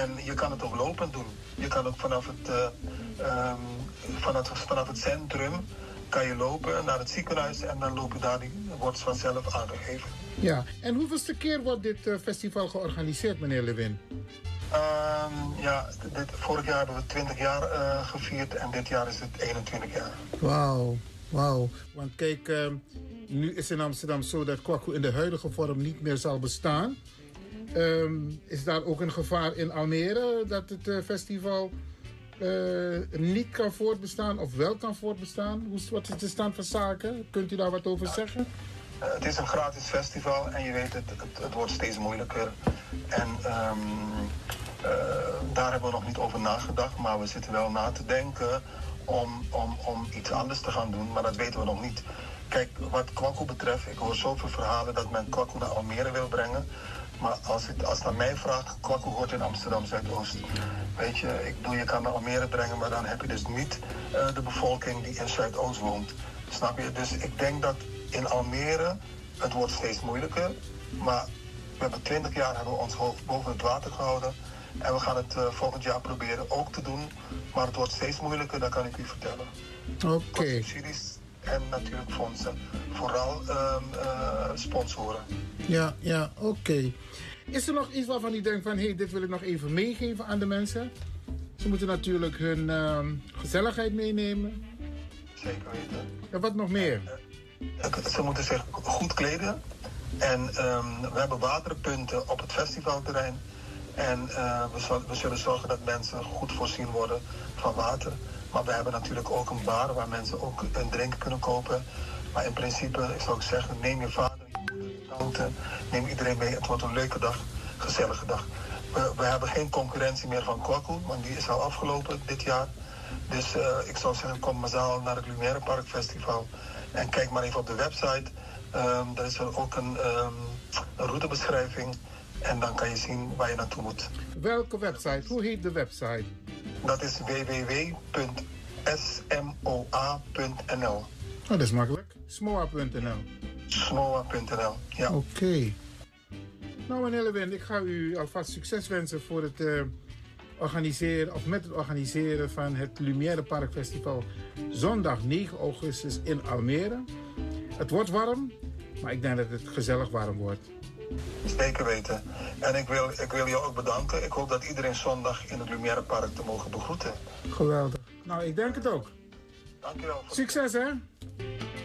En je kan het ook lopend doen. Je kan ook vanaf het centrum kan je lopen naar het ziekenhuis en dan lopen daar, wordt vanzelf aangegeven. Ja, en hoeveelste keer wordt dit festival georganiseerd, meneer Lewin? Vorig jaar hebben we 20 jaar gevierd en dit jaar is het 21 jaar. Wauw. Want kijk, nu is in Amsterdam zo dat Kwaku in de huidige vorm niet meer zal bestaan. Is daar ook een gevaar in Almere dat het festival niet kan voortbestaan of wel kan voortbestaan? Wat is de stand van zaken? Kunt u daar wat over zeggen? Het is een gratis festival en je weet, het wordt steeds moeilijker. En daar hebben we nog niet over nagedacht, maar we zitten wel na te denken om iets anders te gaan doen, maar dat weten we nog niet. Kijk, wat Kwaku betreft, ik hoor zoveel verhalen dat men Kwaku naar Almere wil brengen. Maar als het naar mij vraagt, Kwaku hoort in Amsterdam Zuidoost. Weet je, je kan naar Almere brengen, maar dan heb je dus niet de bevolking die in Zuidoost woont. Snap je? Dus ik denk dat in Almere, het wordt steeds moeilijker. Maar we hebben 20 jaar hebben we ons hoofd boven het water gehouden. En we gaan het volgend jaar proberen ook te doen. Maar het wordt steeds moeilijker, dat kan ik u vertellen. Oké. Subsidies en natuurlijk fondsen. Vooral sponsoren. Ja, oké. Is er nog iets waarvan u denkt van, dit wil ik nog even meegeven aan de mensen? Ze moeten natuurlijk hun gezelligheid meenemen. Zeker weten. En wat nog meer? Ze moeten zich goed kleden. En we hebben waterpunten op het festivalterrein. En we zullen zorgen dat mensen goed voorzien worden van water. Maar we hebben natuurlijk ook een bar waar mensen ook een drinken kunnen kopen. Maar in principe, ik zou zeggen, neem je vader, je moeder, je tante, neem iedereen mee. Het wordt een leuke dag, gezellige dag. We hebben geen concurrentie meer van Kwaku, want die is al afgelopen dit jaar. Dus ik zou zeggen, kom massaal naar het Lumière Park Festival. En kijk maar even op de website. Daar is er ook een routebeschrijving. En dan kan je zien waar je naartoe moet. Welke website? Hoe heet de website? Dat is www.smoa.nl. Oh, dat is makkelijk. Smoa.nl. Smoa.nl, ja. Oké. Nou, meneer Lewin, ik ga u alvast succes wensen voor het organiseren, of met het organiseren van het Lumière Park Festival zondag 9 augustus in Almere. Het wordt warm, maar ik denk dat het gezellig warm wordt. Zeker weten. En ik wil jou ook bedanken. Ik hoop dat iedereen zondag in het Lumière Park te mogen begroeten. Geweldig. Nou, ik denk het ook. Dankjewel. Succes, hè?